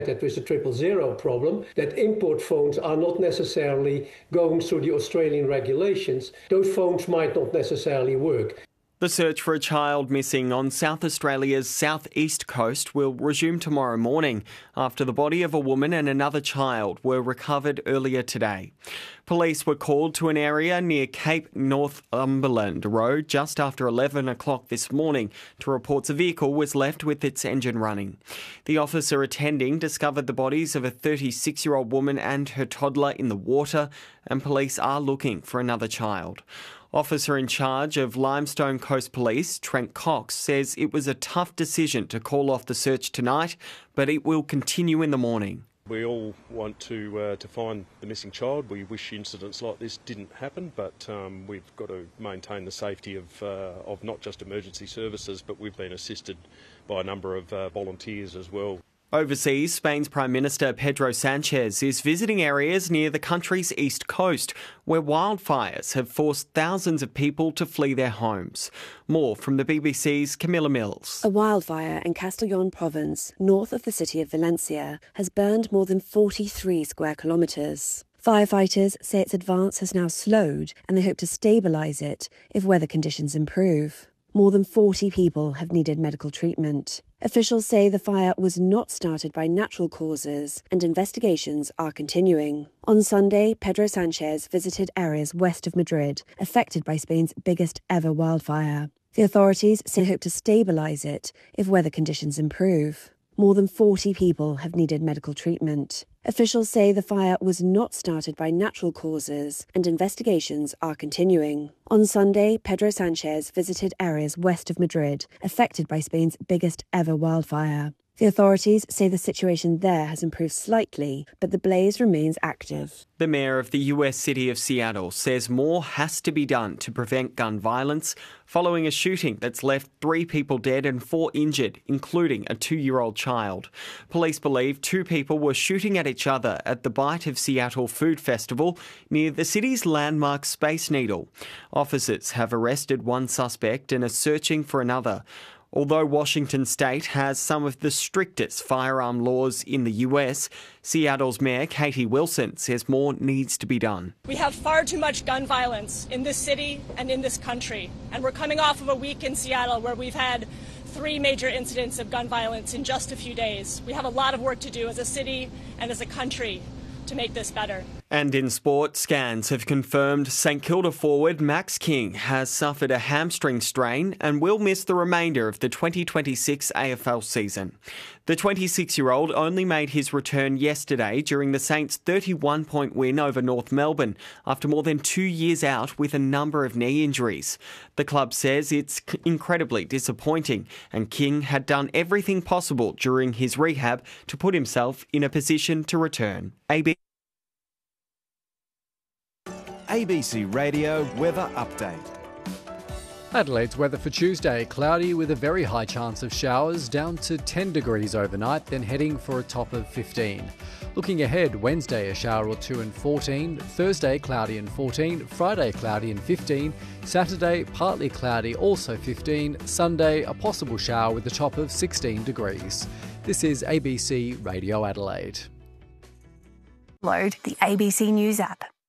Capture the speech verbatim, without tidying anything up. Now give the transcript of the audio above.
That there's a triple zero problem, that import phones are not necessarily going through the Australian regulations. Those phones might not necessarily work. The search for a child missing on South Australia's southeast coast will resume tomorrow morning after the body of a woman and another child were recovered earlier today. Police were called to an area near Cape Northumberland Road just after eleven o'clock this morning to report a vehicle was left with its engine running. The officer attending discovered the bodies of a thirty-six-year-old woman and her toddler in the water, and police are looking for another child. Officer in charge of Limestone Coast Police, Trent Cox, says it was a tough decision to call off the search tonight, but it will continue in the morning. We all want to uh, to find the missing child. We wish incidents like this didn't happen, but um, we've got to maintain the safety of uh, of not just emergency services, but we've been assisted by a number of uh, volunteers as well. Overseas, Spain's Prime Minister Pedro Sanchez is visiting areas near the country's east coast, where wildfires have forced thousands of people to flee their homes. More from the B B C's Camilla Mills. A wildfire in Castellón province, north of the city of Valencia, has burned more than forty-three square kilometres. Firefighters say its advance has now slowed, and they hope to stabilise it if weather conditions improve. More than forty people have needed medical treatment. Officials say the fire was not started by natural causes, and investigations are continuing. On Sunday, Pedro Sanchez visited areas west of Madrid, affected by Spain's biggest ever wildfire. The authorities say they hope to stabilise it if weather conditions improve. More than forty people have needed medical treatment. Officials say the fire was not started by natural causes, and investigations are continuing. On Sunday, Pedro Sanchez visited areas west of Madrid, affected by Spain's biggest ever wildfire. The authorities say the situation there has improved slightly, but the blaze remains active. The mayor of the U S city of Seattle says more has to be done to prevent gun violence following a shooting that's left three people dead and four injured, including a two-year-old child. Police believe two people were shooting at each other at the Bite of Seattle Food Festival near the city's landmark Space Needle. Officers have arrested one suspect and are searching for another. Although Washington state has some of the strictest firearm laws in the U S, Seattle's Mayor Katie Wilson says more needs to be done. We have far too much gun violence in this city and in this country, and we're coming off of a week in Seattle where we've had three major incidents of gun violence in just a few days. We have a lot of work to do as a city and as a country to make this better. And in sport, scans have confirmed St Kilda forward Max King has suffered a hamstring strain and will miss the remainder of the twenty twenty-six A F L season. The twenty-six-year-old only made his return yesterday during the Saints' thirty-one point win over North Melbourne after more than two years out with a number of knee injuries. The club says it's incredibly disappointing, and King had done everything possible during his rehab to put himself in a position to return. A B A B C Radio Weather Update. Adelaide's weather for Tuesday, cloudy with a very high chance of showers, down to ten degrees overnight, then heading for a top of fifteen. Looking ahead, Wednesday a shower or two and fourteen, Thursday cloudy and fourteen, Friday cloudy and fifteen, Saturday partly cloudy, also fifteen, Sunday a possible shower with a top of sixteen degrees. This is A B C Radio Adelaide. Load the A B C News app.